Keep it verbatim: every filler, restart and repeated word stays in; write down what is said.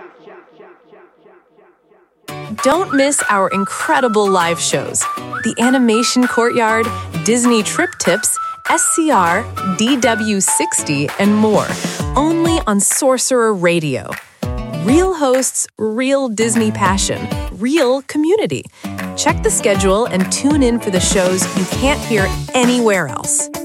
Don't miss our incredible live shows, the Animation Courtyard, Disney Trip Tips, S C R, D W sixty, and more, only on Sorcerer Radio. Real hosts, real Disney passion, real community. Check the schedule and tune in for the shows you can't hear anywhere else.